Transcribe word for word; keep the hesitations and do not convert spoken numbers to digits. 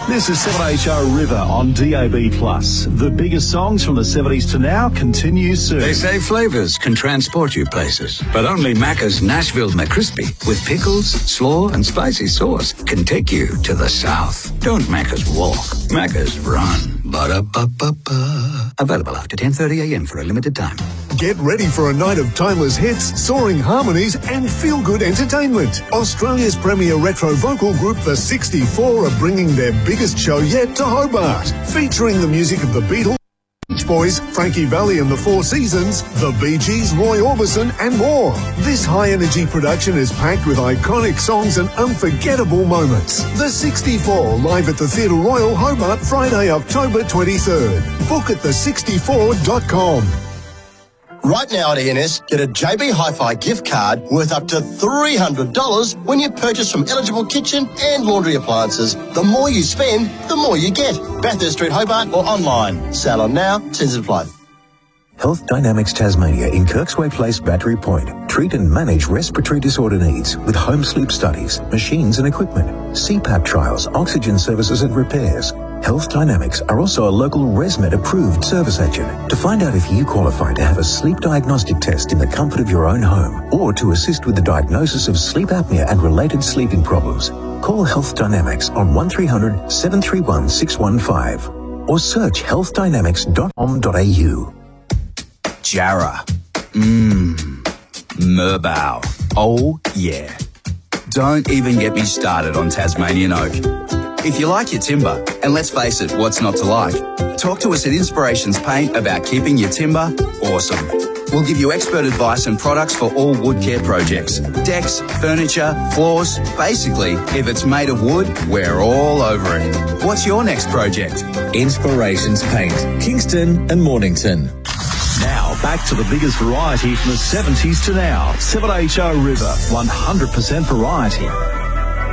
This is seven H O River on D A B plus. The biggest songs from the seventies to now continue soon. They say flavours can transport you places, but only Macca's Nashville McCrispy with pickles, slaw and spicy sauce can take you to the south. Don't Macca's walk, Macca's run. Ba-da-ba-ba-ba. Available after ten thirty a m for a limited time. Get ready for a night of timeless hits, soaring harmonies and feel-good entertainment. Australia's premier retro vocal group, The sixty-four, are bringing their biggest show yet to Hobart, featuring the music of the Beatles, Beach Boys, Frankie Valli and the Four Seasons, the Bee Gees, Roy Orbison and more. This high-energy production is packed with iconic songs and unforgettable moments. The sixty-four, live at the Theatre Royal, Hobart, Friday, October twenty-third. Book at the sixty-four dot com. Right now at E N S, get a J B Hi-Fi gift card worth up to three hundred dollars when you purchase from eligible kitchen and laundry appliances. The more you spend, the more you get. Bathurst Street, Hobart or online. Sale on now, terms and apply. Health Dynamics Tasmania in Kirksway Place, Battery Point. Treat and manage respiratory disorder needs with home sleep studies, machines and equipment, C PAP trials, oxygen services and repairs. Health Dynamics are also a local ResMed approved service agent. To find out if you qualify to have a sleep diagnostic test in the comfort of your own home or to assist with the diagnosis of sleep apnea and related sleeping problems, call Health Dynamics on one three hundred, seven three one, six one five or search health dynamics dot com dot a u. Jarrah. Mmm. Merbau. Oh, yeah. Don't even get me started on Tasmanian oak. If you like your timber, and let's face it, what's not to like? Talk to us at Inspirations Paint about keeping your timber awesome. We'll give you expert advice and products for all wood care projects. Decks, furniture, floors. Basically, if it's made of wood, we're all over it. What's your next project? Inspirations Paint, Kingston and Mornington. Now, back to the biggest variety from the seventies to now. seven H O River, one hundred percent variety.